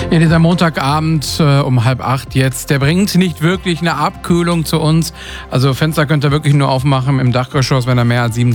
Ja, dieser Montagabend um 7:30 jetzt, der bringt nicht wirklich eine Abkühlung zu uns. Also Fenster könnt ihr wirklich nur aufmachen im Dachgeschoss, wenn ihr mehr als 27